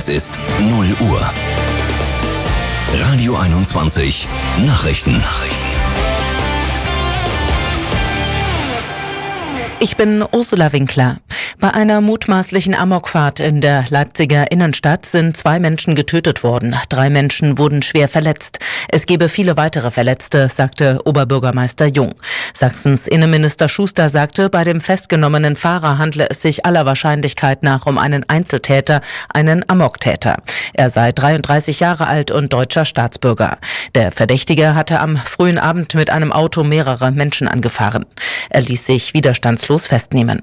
Es ist 0 Uhr. Radio 21 Nachrichten. Ich bin Ursula Winkler. Bei einer mutmaßlichen Amokfahrt in der Leipziger Innenstadt sind 2 Menschen getötet worden. 3 Menschen wurden schwer verletzt. Es gebe viele weitere Verletzte, sagte Oberbürgermeister Jung. Sachsens Innenminister Schuster sagte, bei dem festgenommenen Fahrer handle es sich aller Wahrscheinlichkeit nach um einen Einzeltäter, einen Amoktäter. Er sei 33 Jahre alt und deutscher Staatsbürger. Der Verdächtige hatte am frühen Abend mit einem Auto mehrere Menschen angefahren. Er ließ sich widerstandslos festnehmen.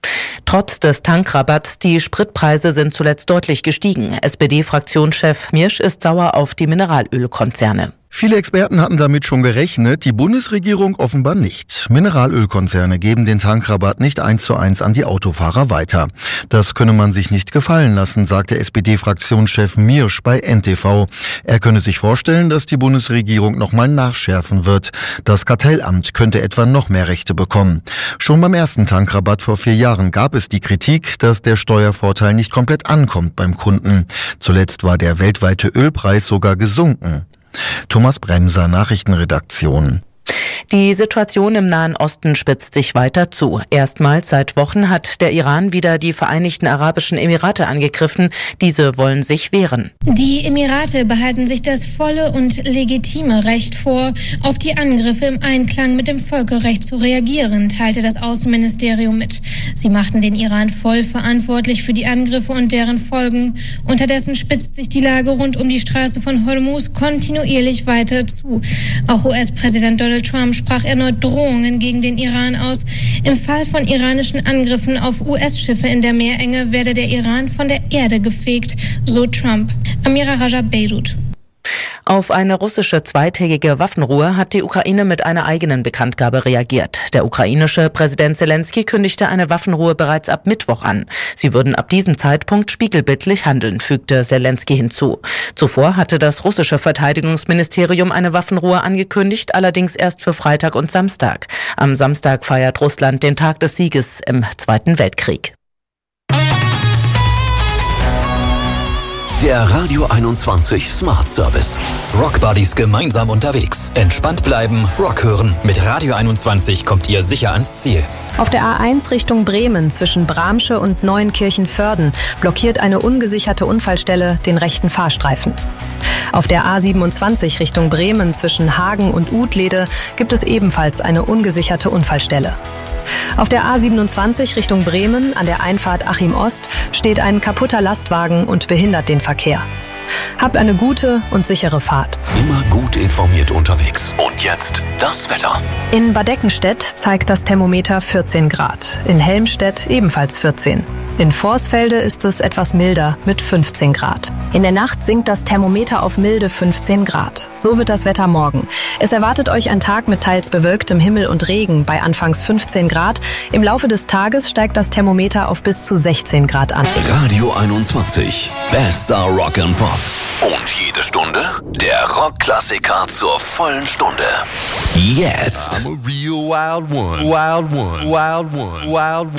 Trotz des Tankrabatts, die Spritpreise sind zuletzt deutlich gestiegen. SPD-Fraktionschef Miersch ist sauer auf die Mineralölkonzerne. Viele Experten hatten damit schon gerechnet, die Bundesregierung offenbar nicht. Mineralölkonzerne geben den Tankrabatt nicht 1:1 an die Autofahrer weiter. Das könne man sich nicht gefallen lassen, sagte SPD-Fraktionschef Miersch bei NTV. Er könne sich vorstellen, dass die Bundesregierung nochmal nachschärfen wird. Das Kartellamt könnte etwa noch mehr Rechte bekommen. Schon beim ersten Tankrabatt vor 4 Jahren gab es die Kritik, dass der Steuervorteil nicht komplett ankommt beim Kunden. Zuletzt war der weltweite Ölpreis sogar gesunken. Thomas Bremser, Nachrichtenredaktion. Die Situation im Nahen Osten spitzt sich weiter zu. Erstmals seit Wochen hat der Iran wieder die Vereinigten Arabischen Emirate angegriffen. Diese wollen sich wehren. Die Emirate behalten sich das volle und legitime Recht vor, auf die Angriffe im Einklang mit dem Völkerrecht zu reagieren, teilte das Außenministerium mit. Sie machten den Iran voll verantwortlich für die Angriffe und deren Folgen. Unterdessen spitzt sich die Lage rund um die Straße von Hormuz kontinuierlich weiter zu. Auch US-Präsident Donald Trump sprach erneut Drohungen gegen den Iran aus. Im Fall von iranischen Angriffen auf US-Schiffe in der Meerenge werde der Iran von der Erde gefegt, so Trump. Amira Raja, Beirut. Auf eine russische zweitägige Waffenruhe hat die Ukraine mit einer eigenen Bekanntgabe reagiert. Der ukrainische Präsident Zelensky kündigte eine Waffenruhe bereits ab Mittwoch an. Sie würden ab diesem Zeitpunkt spiegelbildlich handeln, fügte Zelensky hinzu. Zuvor hatte das russische Verteidigungsministerium eine Waffenruhe angekündigt, allerdings erst für Freitag und Samstag. Am Samstag feiert Russland den Tag des Sieges im Zweiten Weltkrieg. Der Radio 21 Smart Service. Rock Buddies gemeinsam unterwegs. Entspannt bleiben, Rock hören. Mit Radio 21 kommt ihr sicher ans Ziel. Auf der A1 Richtung Bremen zwischen Bramsche und Neuenkirchen-Vörden blockiert eine ungesicherte Unfallstelle den rechten Fahrstreifen. Auf der A27 Richtung Bremen zwischen Hagen und Udlede gibt es ebenfalls eine ungesicherte Unfallstelle. Auf der A27 Richtung Bremen an der Einfahrt Achim Ost steht ein kaputter Lastwagen und behindert den Verkehr. Habt eine gute und sichere Fahrt. Immer gut informiert unterwegs. Und jetzt das Wetter. In Bad Eckenstedt zeigt das Thermometer 14 Grad. In Helmstedt ebenfalls 14. In Vorsfelde ist es etwas milder mit 15 Grad. In der Nacht sinkt das Thermometer auf milde 15 Grad. So wird das Wetter morgen. Es erwartet euch ein Tag mit teils bewölktem Himmel und Regen bei anfangs 15 Grad. Im Laufe des Tages steigt das Thermometer auf bis zu 16 Grad an. Radio 21. Bester Rock and Pop. Und jede Stunde der Rockklassiker zur vollen Stunde. Jetzt. I'm a real wild one. Wild one. Wild one. Wild one.